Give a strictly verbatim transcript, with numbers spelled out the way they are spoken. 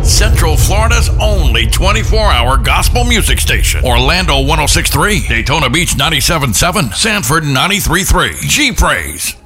Central Florida's only twenty-four hour gospel music station. Orlando one oh six point three, Daytona Beach ninety-seven point seven, Sanford ninety-three point three. G-Praise.